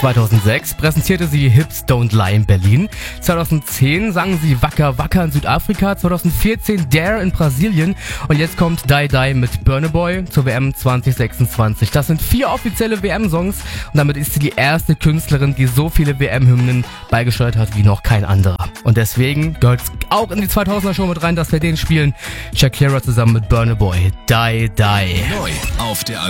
2006 präsentierte sie Hips Don't Lie in Berlin. 2010 sangen sie Wacker Wacker in Südafrika. 2014 Dare in Brasilien. Und jetzt kommt Die Die mit Burna Boy zur WM 2026. Das sind 4 offizielle WM-Songs. Und damit ist sie die erste Künstlerin, die so viele WM-Hymnen beigesteuert hat wie noch kein anderer. Und deswegen gehört es auch in die 2000er-Show mit rein, dass wir den spielen. Shakira zusammen mit Burna Boy. Die Die. Neu auf der